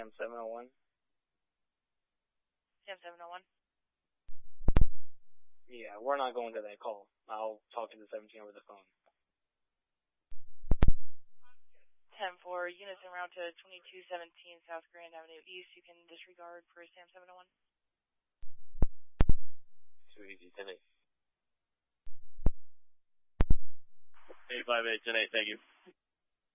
Sam 701. Sam 701. Yeah, we're not going to that call. I'll talk to the 17 over the phone. 10-4, units en route to 2217 South Grand Avenue East. You can disregard for Sam 701. 2 easy, 10-8. 858, 10-8, thank you.